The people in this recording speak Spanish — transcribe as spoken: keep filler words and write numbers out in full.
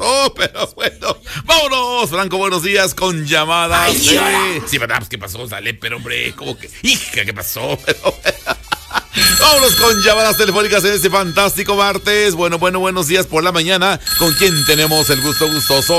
pasó? Pero bueno, vámonos, Franco, buenos días con llamadas. Ay, sí, eh. Sí, ¿verdad? Pues, ¿qué pasó? Dale, pero hombre, ¿cómo que? Hija, ¿qué pasó? Pero, vámonos con llamadas telefónicas en este fantástico martes. Bueno, bueno, buenos días por la mañana. ¿Con quién tenemos el gusto gustoso?